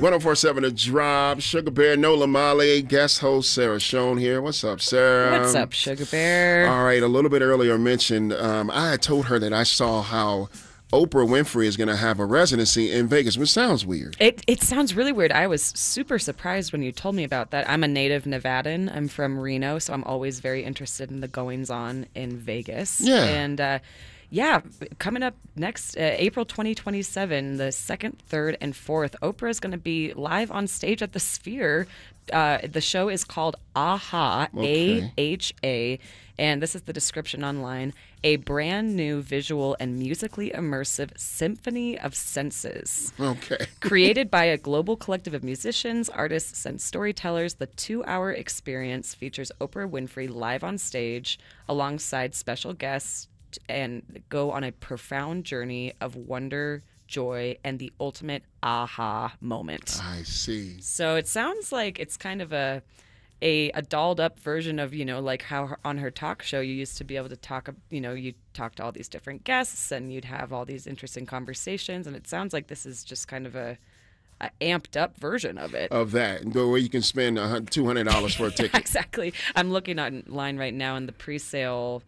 1047 The Drop. Sugar Bear, Nola Mali, guest host Sarah Schoen here. What's up, Sarah? What's up, Sugar Bear? All right, a little bit earlier mentioned, I had told her that I saw how Oprah Winfrey is going to have a residency in Vegas, which sounds weird. It sounds really weird. I was super surprised when you told me about that. I'm a native Nevadan. I'm from Reno, so I'm always very interested in the goings-on in Vegas. Yeah. And yeah, coming up next, April 2027, the 2nd, 3rd, and 4th, Oprah is going to be live on stage at the Sphere. The show is called AHA, Okay. A-H-A, and this is the description online, a brand new visual and musically immersive symphony of senses. Okay. Created by a global collective of musicians, artists, and storytellers, the 2-hour experience features Oprah Winfrey live on stage alongside special guests and go on a profound journey of wonder, joy, and the ultimate aha moment. I see. So it sounds like it's kind of a dolled up version of, like how on her talk show you used to be able to talk, you talk to all these different guests and you'd have all these interesting conversations. And it sounds like this is just kind of a amped up version of it. Of that, where you can spend $200 for a ticket. Exactly. I'm looking online right now and the pre-sale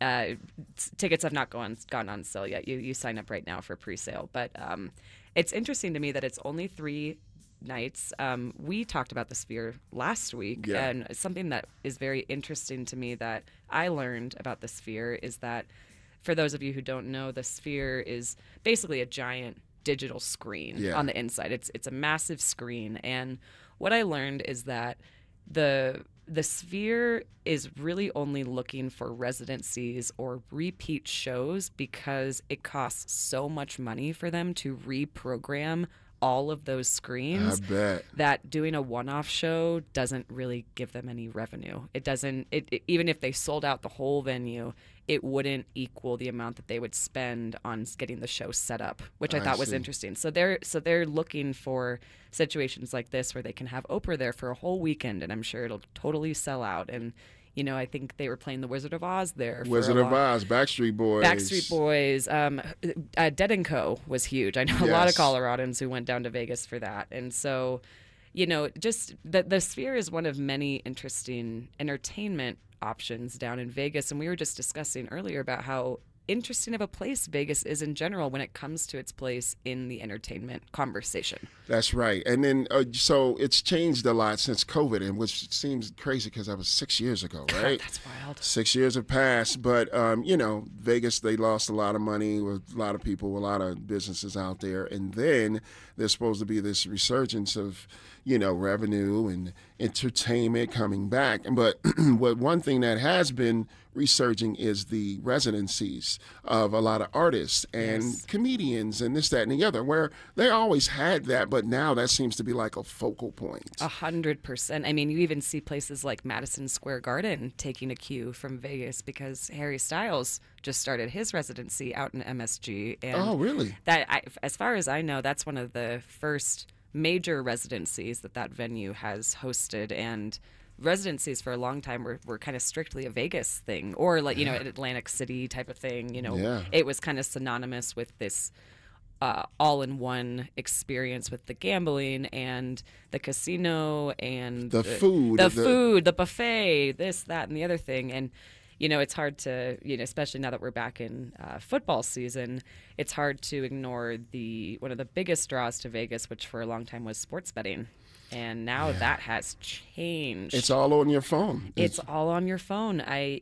tickets have not gone on sale yet. You sign up right now for pre-sale. But it's interesting to me that it's only 3 nights. We talked about the Sphere last week, Yeah. and something that is very interesting to me that I learned about the Sphere is that, for those of you who don't know, the Sphere is basically a giant digital screen Yeah. on the inside. It's a massive screen, and what I learned is that the Sphere is really only looking for residencies or repeat shows because it costs so much money for them to reprogram all of those screens I bet. that doing a one-off show doesn't really give them any revenue. It doesn't, even if they sold out the whole venue, it wouldn't equal the amount that they would spend on getting the show set up, which I thought was see. interesting. So they're looking for situations like this where they can have Oprah there for a whole weekend, and I'm sure it'll totally sell out. And I think they were playing The Wizard of Oz there. Wizard of Oz, Backstreet Boys. Backstreet Boys, Dead & Co. was huge. I know a lot of Yes. Coloradans who went down to Vegas for that. And so, just the Sphere is one of many interesting entertainment options down in Vegas. And we were just discussing earlier about how interesting of a place Vegas is in general when it comes to its place in the entertainment conversation. That's right. And then, so it's changed a lot since COVID, and which seems crazy because that was 6 years ago, right? That's wild. 6 years have passed, but Vegas, they lost a lot of money with a lot of people, a lot of businesses out there, and then there's supposed to be this resurgence of revenue and entertainment coming back. But one thing that has been resurging is the residencies of a lot of artists and Yes. comedians and this, that, and the other, where they always had that, but now that seems to be like a focal point. 100%. I mean, you even see places like Madison Square Garden taking a cue from Vegas because Harry Styles just started his residency out in MSG. And Oh, really? as far as I know, that's one of the first major residencies that venue has hosted. And residencies for a long time were kind of strictly a Vegas thing, or like, an Atlantic City type of thing. Yeah. It was kind of synonymous with this all-in-one experience with the gambling and the casino and The food. the buffet, this, that, and the other thing. And it's hard to, especially now that we're back in football season, it's hard to ignore one of the biggest draws to Vegas, which for a long time was sports betting. And now that has changed. It's all on your phone. It's all on your phone. I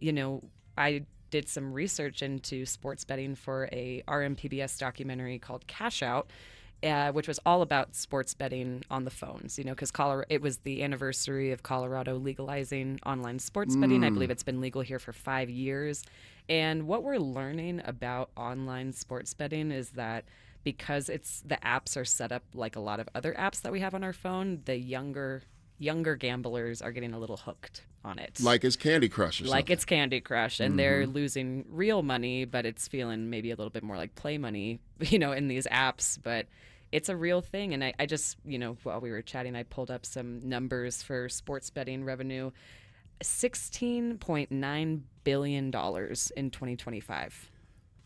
did some research into sports betting for a RMPBS documentary called Cash Out, which was all about sports betting on the phones, because it was the anniversary of Colorado legalizing online sports betting. I believe it's been legal here for 5 years. And what we're learning about online sports betting is that because the apps are set up like a lot of other apps that we have on our phone, the younger gamblers are getting a little hooked on it. Like it's Candy Crush or Like something. it's Candy Crush, and they're losing real money, but it's feeling maybe a little bit more like play money, in these apps. But it's a real thing. And I just, while we were chatting, I pulled up some numbers for sports betting revenue. $16.9 billion in 2025.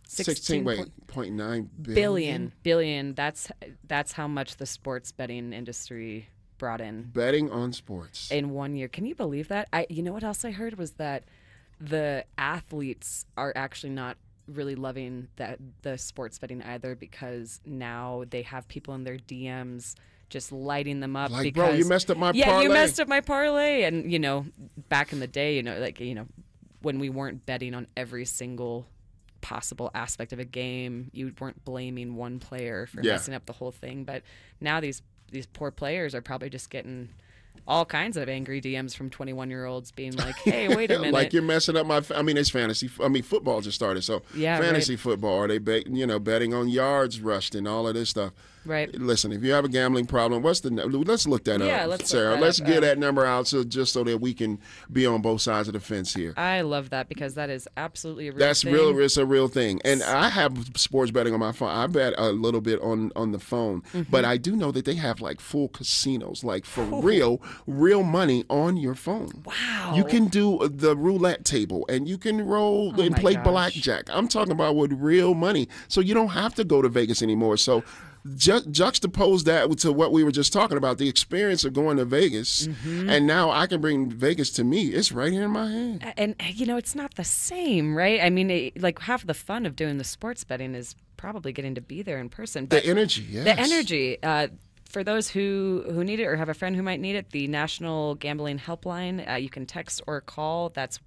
0.9 billion. That's how much the sports betting industry brought in. Betting on sports in 1 year. Can you believe that? You know what else I heard was that the athletes are actually not really loving the sports betting either, because now they have people in their DMs just lighting them up. Like, because, bro, you messed up my parlay. Yeah, you messed up my parlay. And, back in the day, when we weren't betting on every single possible aspect of a game, you weren't blaming one player for messing up the whole thing. But now these poor players are probably just getting all kinds of angry DMs from 21-year-olds being like, hey, wait a minute. Like, you're messing up it's fantasy. Football just started. So fantasy football, are they betting on yards rushed and all of this stuff? Right. Listen, if you have a gambling problem, let's look that up, Sarah. Let's get that number out just so that we can be on both sides of the fence here. I love that, because that is absolutely a real That's thing. It's a real thing. And I have sports betting on my phone. I bet a little bit on the phone. But I do know that they have like full casinos, like for real money on your phone. Wow. You can do the roulette table and you can roll and play blackjack. I'm talking about with real money. So you don't have to go to Vegas anymore. So juxtapose that to what we were just talking about, the experience of going to Vegas, and now I can bring Vegas to me. It's right here in my hand. And, it's not the same, right? I mean, like, half the fun of doing the sports betting is probably getting to be there in person. But the energy, yes. The energy. For those who need it or have a friend who might need it, the National Gambling Helpline, you can text or call. That's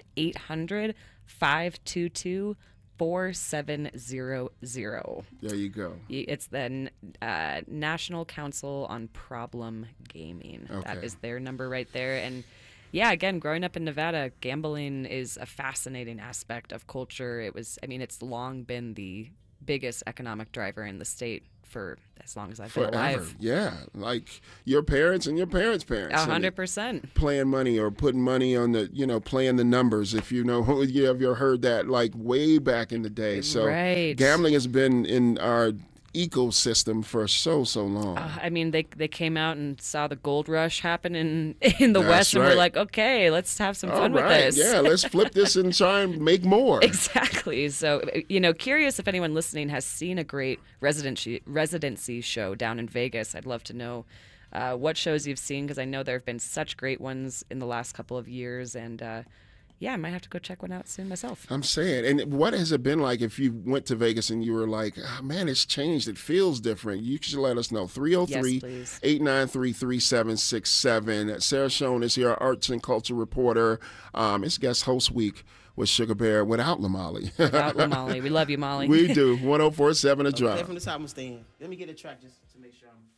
1-800-522-4700. There you go. It's the National Council on Problem Gaming. Okay. That is their number right there. And yeah, again, growing up in Nevada, gambling is a fascinating aspect of culture. It's long been the biggest economic driver in the state for as long as I've been alive. Yeah, like your parents and your parents' parents. 100%. Playing money or putting money on playing the numbers. If you have heard that, like, way back in the day. So gambling has been in our ecosystem for so long. They came out and saw the gold rush happen in the West, and we're like, okay, let's have some fun with this. Yeah, let's flip this and try and make more. Exactly. So, curious if anyone listening has seen a great residency show down in Vegas. I'd love to know what shows you've seen, because I know there have been such great ones in the last couple of years, and I might have to go check one out soon myself. I'm saying, and what has it been like if you went to Vegas and you were like, oh, man, it's changed, it feels different? You should let us know. 303-893-3767. Sarah Schoen is here, our arts and culture reporter. It's guest host week with Sugar Bear without Lamali. Without Lamali. We love you, Molly. We do. 104.7 A Drive. From the top, I'm staying. Let me get a track just to make sure I'm